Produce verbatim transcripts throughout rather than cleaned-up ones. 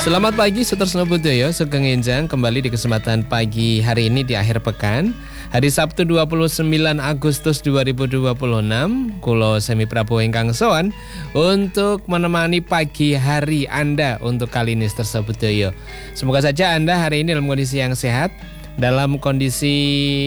Selamat pagi Sutersno Budoyo, Sugeng Enjang kembali di kesempatan pagi hari ini di akhir pekan. Hari Sabtu dua puluh sembilan Agustus dua ribu dua puluh enam, Kulo Semi Prabowo ingkang sowan untuk menemani pagi hari Anda untuk kali ini Sutersno Budoyo. Semoga saja Anda hari ini dalam kondisi yang sehat, dalam kondisi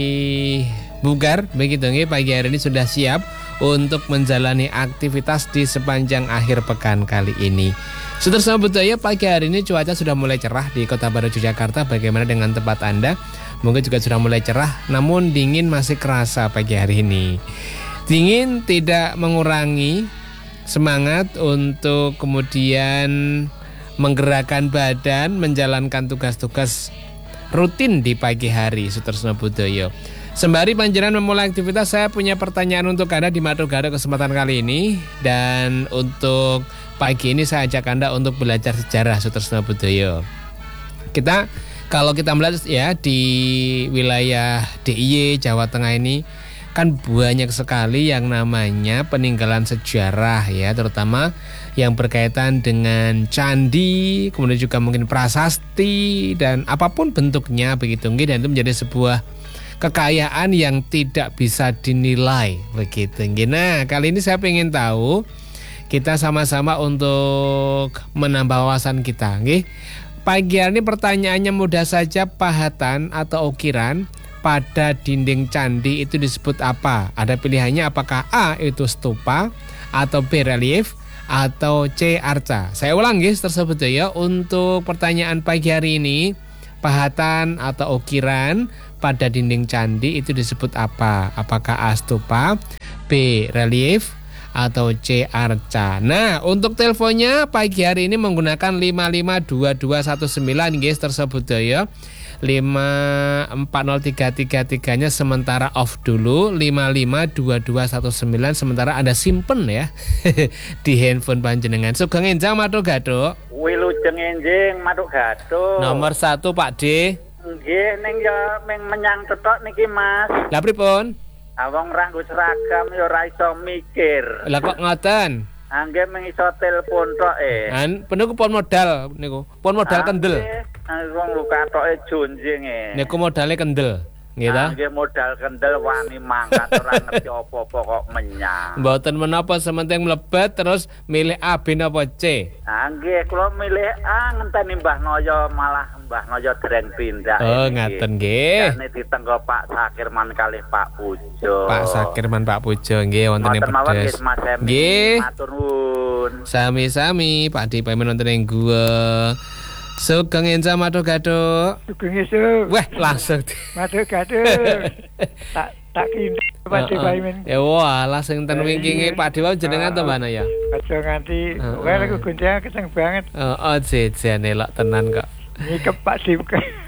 bugar, begitu nggih, pagi hari ini sudah siap untuk menjalani aktivitas di sepanjang akhir pekan kali ini. Sutersno Budoyo, pagi hari ini cuaca sudah mulai cerah di Kota Baru Yogyakarta. Bagaimana dengan tempat Anda? Mungkin juga sudah mulai cerah, namun dingin masih kerasa pagi hari ini. Dingin tidak mengurangi semangat untuk kemudian menggerakkan badan, menjalankan tugas-tugas rutin di pagi hari Sutersno Budoyo. Sembari panjenengan memulai aktivitas, saya punya pertanyaan untuk Anda di Mado-Gado kesempatan kali ini. Dan untuk pagi ini saya ajak Anda untuk belajar sejarah Sutersno Budoyo. Kita, kalau kita melihat ya di wilayah D I Y Jawa Tengah ini kan banyak sekali yang namanya peninggalan sejarah ya, terutama yang berkaitan dengan candi, kemudian juga mungkin prasasti dan apapun bentuknya begitu, dan itu menjadi sebuah kekayaan yang tidak bisa dinilai begitu. Nah, kali ini saya ingin tahu, kita sama-sama untuk menambah wawasan kita, nggih. Pagi hari ini pertanyaannya mudah saja. Pahatan atau ukiran pada dinding candi itu disebut apa? Ada pilihannya, apakah A itu stupa, atau B relief, atau C arca. Saya ulang guys tersebut ya. Untuk pertanyaan pagi hari ini, pahatan atau ukiran pada dinding candi itu disebut apa? Apakah A stupa, B relief, atau C arca. Nah, untuk teleponnya pagi hari ini menggunakan lima lima dua dua satu sembilan guys tersebut ya. lima empat nol tiga tiga tiga nya sementara off dulu, lima lima dua dua satu sembilan sementara Anda simpen ya di handphone panjenengan. Sugeng Enjang Mado-Gado. Wilujeng Enjing Mado-Gado. Nomor satu Pak D. Nggih, ning ya ming menyang tetok niki Mas. Lah pripun? Awong ranggo seragam ya ora iso mikir. Lah kok ngoten? Angge ming iso telepon tok e. An peniku pon modal niku. Pon modal kendel. Angge wong lu katoke jonjing e. Niku modale kendel. Nggih ta? Angge modal kendel wani mangkat ora ngerti apa-apa kok menyang. Mboten menapa, sementing mlebet terus milih A, B napa C. Angge kula milih A, ngenteni Mbah Noyo, malah Mbah Noyo dereng pindah. Oh, ngaten nggih. Jane ditenggo Pak Sakirman kalih Pak Pujo. Pak Sakirman Pak Pujo nggih wonten ing Pedes. Nggih. Matur nuwun. Sami-sami Pak Di pamit wonten ing gua. Sugeng Enjang Mado-Gado. Sugeng esuk. Wah, langsung Mado-Gado. tak tak kinten Pak Di pamit. Ya wah, langsung ten wingi Pak Dewa jenengan to mana ya? Aja nganti kowe lek gonceng kenceng banget. Heeh, jejen elok tenan kok. Nyikep Pak Di.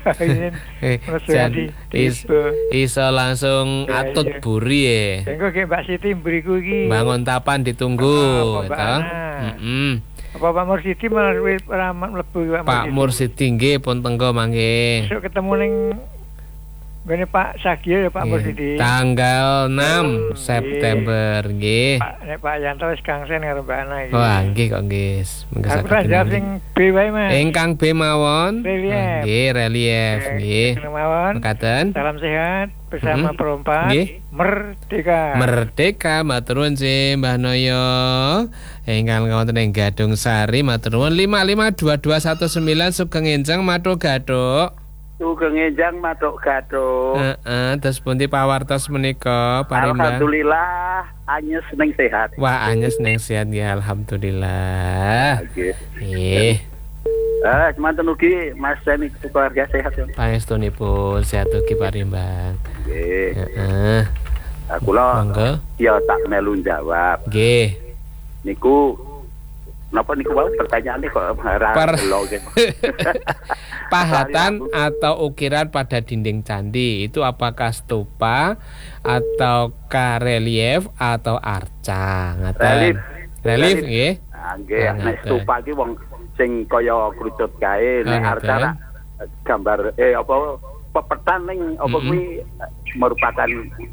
Jan iso langsung atut buri ya. Engko ge Mbak Siti mburiku iki. Bangun tapan ditunggu, to. Heeh. Apa Pak Mursidi malah ora mlebu Pak Mursidi nggih pun tenggo mangke. Besok ketemu ning ngene Pak Sagio ya Pak Mursidi. Tanggal enam September nggih. Pak nek Pak Yanto wis kangsen karo Mbak Ana iki. Wah, nggih kok nggih. Aku tak jawab sing B wae Mas. Ingkang B mawon. Relief. Nggih, relief nggih. Mawon. Mekaten. Salam sehat bersama perempat. Nggih. Merdeka. Merdeka, matur nuwun sih Mbah Noyo. Ingkang wonten ing Gadung Sari, matur nuwun. lima lima dua dua satu sembilan Sugeng Enjang Mado-Gado. Sugeng Enjang Mado-Gado. Heeh, terus pundi pawartos menika Parimbang? Alhamdulillah anyes ning sehat. Wah, anyes ning sehat ya, alhamdulillah. Nggih. Nggih. Eh, semanten ugi Mas Semi keluarga sehat ya. Pangestunipun sehat ugi Parimbang. Nggih. Heeh. Aku lho. Monggo. Ya tak melu jawab. Nggih. Niku napa niku wae pertanyaane kok ora delok gitu. Pahatan atau ukiran pada dinding candi itu apakah stupa atau relief atau arca? Ngaten. Relief. Relief nggih. Ah nggih, nek stupa iki wong sing kaya kerucut kae, nek arca gambar eh apa pepetan ning apa kuwi merupakan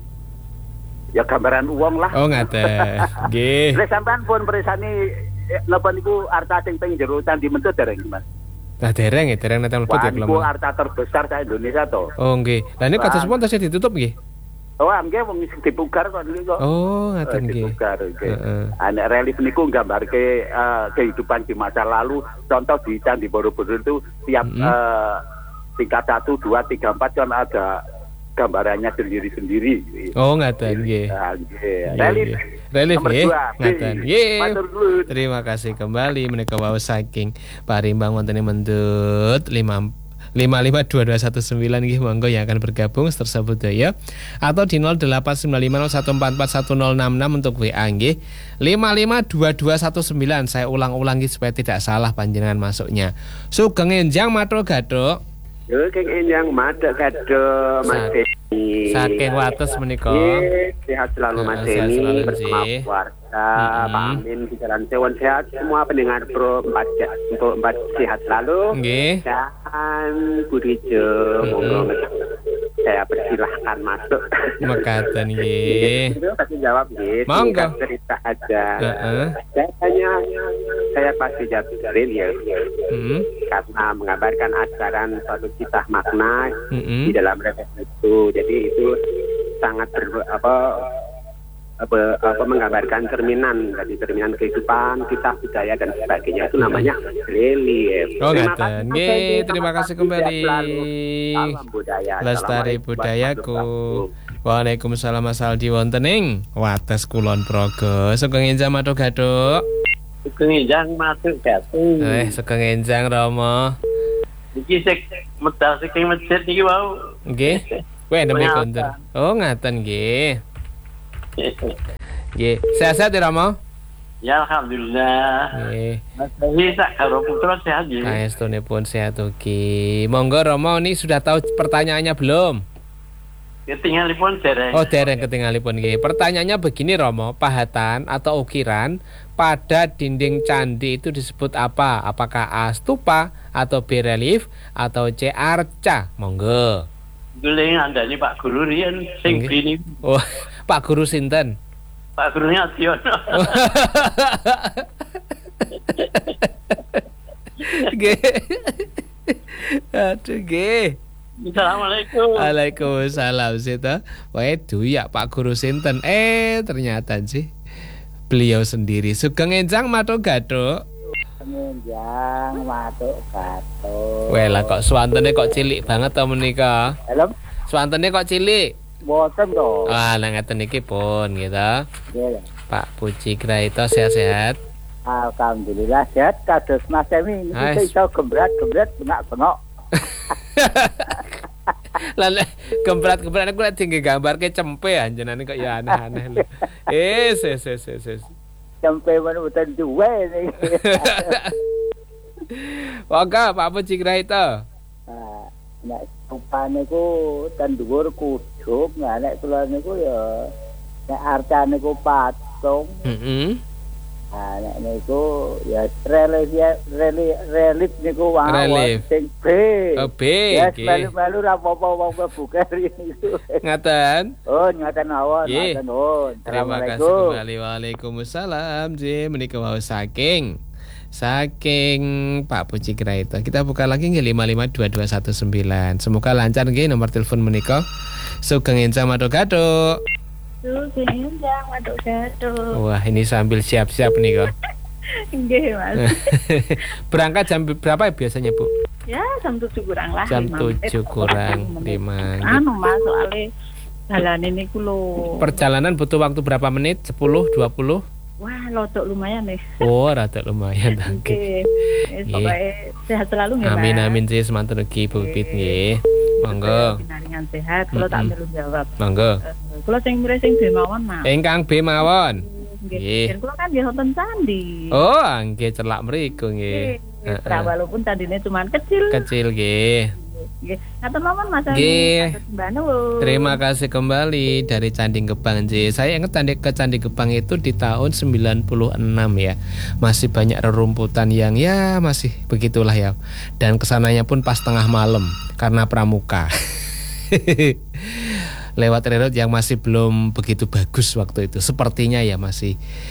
ya gambaran uang lah. Oh ngaten. Nggih. Lek sampean pun presani napa niku arca sing teng jero candi Mentut dereng Mas. Nah, dereng ya, dereng nate mlebet ya Wah, belum. harta terbesar sa Indonesia to. Oh, nggih. Lah ini kados pun tasih ditutup nggih. Oh, nggih wong sing dipugar kok niku kok. Oh, ngaten nggih. Dipugar nggih. Heeh. Anak relief niku nggambarke uh, kehidupan di masa lalu. Contoh di Candi Borobudur itu tiap mm-hmm. uh, tingkat satu, dua, tiga, empat kan ada gambarannya sendiri-sendiri. Oh, ngaten nggih. Nggih. Relief. Relief nggih. Ngaten. Nggih. Terima kasih kembali menika wau saking Parimbang wonten mendut lima lima lima dua dua satu sembilan nggih monggo yang akan bergabung Seterusnya Budaya atau di nol delapan sembilan lima nol satu empat empat satu nol enam enam untuk W A nggih lima lima dua dua satu sembilan. Saya ulang-ulang supaya tidak salah panjenengan masuknya. Sugeng enjang matur gaduk. Yo keng enjang matur gaduk Mas Deni. Saking wates menika. Sehat selalu Mas Deni bersama keluarga. Pak Amin di Jalan Sewon sehat semua pendengar Pro empat untuk empat sehat selalu. Nggih. Dan Budijo monggo saya persilahkan masuk. Mekaten nggih. Pasti jawab nggih. Monggo. Cerita aja. Heeh. Saya tanya saya pasti jawab ya. Heeh. Karena mengabarkan ajaran suatu kisah makna mm-hmm. di dalam refleksi itu. Jadi itu sangat ber, apa apa, apa menggambarkan cerminan dari cerminan kehidupan kita budaya dan sebagainya itu namanya relief. Oh ngaten. Nggih, terima kasih kembali. Salam budaya. Lestari budayaku. Waalaikumsalam Mas Aldi wonten ing wates Kulon Progo. Sugeng enjang matur gaduk. Sugeng enjang matur gaduk. Eh, sugeng enjang Rama. Iki sik medal saking masjid iki wau. Nggih. Kowe nembe konten. Oh ngaten nggih. Nggih, sehat-sehat ya Rama? Ya alhamdulillah. Nggih. Mas Dewi sak karo putra sehat nggih. Saestunipun sehat ugi. Monggo Rama ini sudah tahu pertanyaannya belum? Ketinggalipun dereng. Oh, dereng ketinggalipun nggih. Pertanyaannya begini Rama, pahatan atau ukiran pada dinding candi itu disebut apa? Apakah A stupa atau B relief atau C arca? Monggo. Guling andani Pak Guru riyen sing bini. Oh, Pak Guru sinten? Pak Gurunya Adiono. Nggih. Aduh nggih. Assalamualaikum. Waalaikumsalam sita. Wae duyak Pak Guru sinten? Eh, ternyata sih beliau sendiri. Sugeng enjang matur gaduk. Enjang matur gaduk. Weh lah kok swantene kok cilik banget to menika. Halo. Swantene kok cilik. Boten to. Ah, lah ngaten iki pun gitu. Nggih. Pak Puji Kraito sehat-sehat. Alhamdulillah sehat kados Mas Emi iki iso gembrat-gembrat bengak-bengok. Lah nek gembrat-gembrat aku lek tinggi gambarke cempe anjenane kok ya aneh-aneh. Eh, ses ses ses. Cempe mboten duwe niki. Wonggo Pak Puji Kraito. Ah, nek upane ku ten dhuwur kuduk, nek kula niku ya nek arcane ku patung. Heeh. Ah, nek niku ya relief ya relief relief niku wae sing B. Oh, B. Ya melu-melu ra apa-apa wong buka niku. Ngaten. Oh, ngaten mawon, ngaten nuwun. Terima kasih kembali. Waalaikumsalam. J menika wau saking saking Pak Puji Kraito. Kita buka lagi nggih lima lima dua dua satu sembilan. Semoga lancar nggih nomor telepon menika. Sugeng enjang matur gaduk. Sugeng enjang matur gaduk. Wah, ini sambil siap-siap nih kok. Nggih, Mas. Berangkat jam berapa ya biasanya, Bu? Ya, jam tujuh kurang lah. Jam tujuh kurang lima. Anu, Mas, soalnya dalane niku lho. Perjalanan butuh waktu berapa menit? sepuluh, dua puluh? Wah, lodok lumayan nih. Oh, rada lumayan. Oke. Pokoknya sehat selalu nggih, Mas. Amin amin sih semanten ugi Bu Pit nggih. Monggo. Pinaringan sehat, kula tak perlu jawab. Monggo. Kula sing mrih sing B mawon, Mas. Ingkang B mawon. Nggih. Kula kan nggih wonten candi. Oh, nggih celak mriku nggih. Heeh. Walaupun candine cuma kecil. Kecil nggih. Nggih. Ngatur mawon Mas. Nggih. Terima kasih kembali dari Candi Gebang J. Saya ingat candi ke Candi Gebang itu di tahun sembilan puluh enam ya. Masih banyak rerumputan yang ya masih begitulah ya. Dan kesananya pun pas tengah malam karena pramuka. Lewat relot yang masih belum begitu bagus waktu itu. Sepertinya ya masih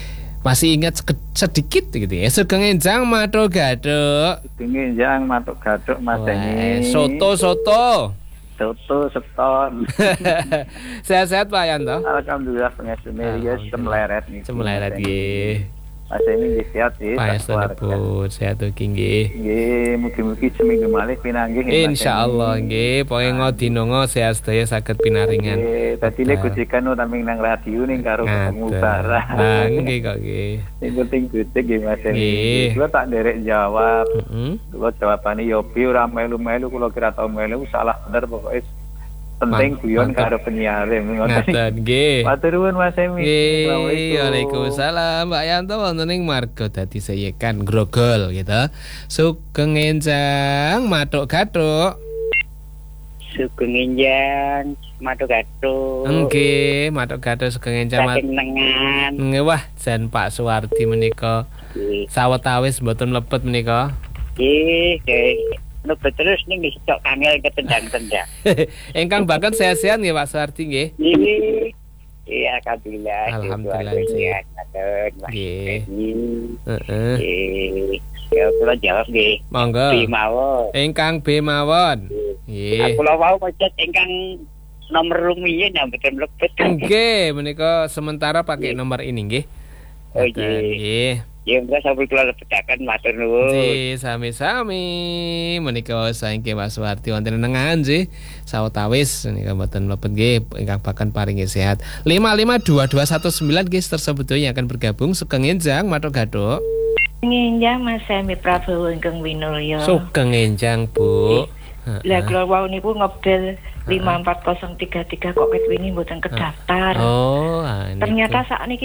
Masih ingat sedikit gitu ya. Sugeng enjang matuk gaduk. Sugeng enjang matuk gaduk Mas Eni. Soto soto. Soto seton. Sehat-sehat Pak Yanto. Alhamdulillah pengasune ya semleret nih. Semleret nggih. Mas Eni sehat nggih. Panjenengan sehat ugi nggih. Nggih, mugi-mugi seminggu malih pinanggih. Insyaallah nggih, pokoke ngodinongo sehat sedaya saged pinaringan. Nggih, dadi lek gojekano tamping nang radio ning karo ketemu barang. Ah nggih kok nggih. Sing penting gojek nggih Mas Eni. Kula tak nderek jawab. Heeh. Kula jawabane yo pi ora melu-melu kula kira tau melu salah bener pokoke. Penting guyon karo penyiar ngoten nggih. Matur nuwun Mas Emi. Nggih, waalaikumsalam Mbak Yanto wonten ing marga dadi sayekan grogol gitu. Sugeng enjang matuk gathuk. Sugeng enjang matuk gathuk. Nggih, matuk gathuk sugeng enjang matuk. Nengan. Nggih wah jan Pak Suwardi menika. Sawetawis mboten mlebet menika. Nggih, nggih. Lebet terus ning disok kangel ketendang-tendang. Engkang bahkan sehat-sehat nggih Pak Suwardi nggih. Nggih. Iya, alhamdulillah. Alhamdulillah. Nggih. Heeh. Ya kula jawab nggih. Monggo. B mawon. Ingkang B mawon. Nggih. Kula wau pecet ingkang nomor rumiyin mboten mlebet. Nggih, menika sementara pakai nomor ini nggih. Oh nggih. Ya enggak sampai kula lebetaken matur nuwun. Nggih, sami-sami. Menika saengke Mas Suwardi wonten nengan nggih. Sawetawis menika mboten mlebet nggih ingkang bakan paringi sehat. lima lima dua dua satu sembilan guys tersebut yang akan bergabung sugeng enjang matuk gathuk. Enjang Mas Semi Prabowo ingkang winulya. Sugeng enjang Bu. Lah kula wau niku ngebel lima empat nol tiga tiga kok ket wingi mboten kedaftar. Oh, ternyata saat niki